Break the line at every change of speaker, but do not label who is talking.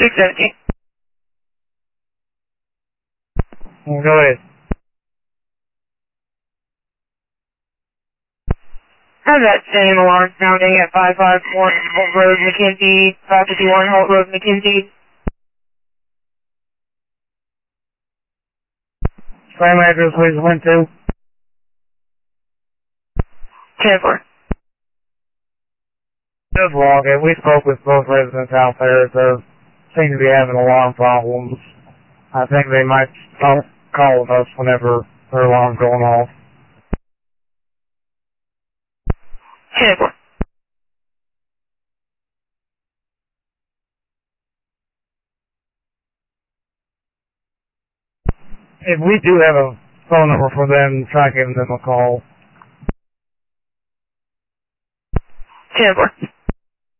617.
Go ahead.
Have that same alarm sounding at 551 Holt Road, McKenzie, 551 Holt Road, McKenzie.
Same address we just went to.
10-4.
Just log it. We spoke with both residents out there. They seem to be having alarm problems. I think they might call us whenever their alarm's going off.
10-4.
If we do have a phone number for them, try giving them a call.
10-4.